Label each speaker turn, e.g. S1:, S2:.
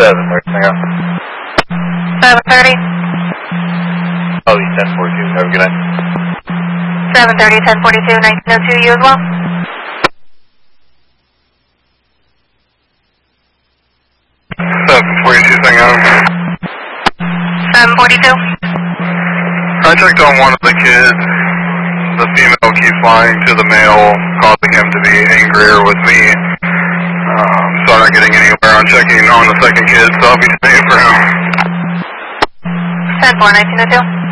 S1: where's the out?
S2: 7:30.
S1: Oh, he's 1042. Have a good night.
S2: 7:30, 10:42, 1902. You as well.
S3: 742 thing out.
S2: 7:42.
S3: I checked on one of the kids. The female keeps lying to the male, causing him to be angrier with me. So I'm not getting anywhere on checking on the second kid, so I'll be staying for now.
S2: 10-4, 1902.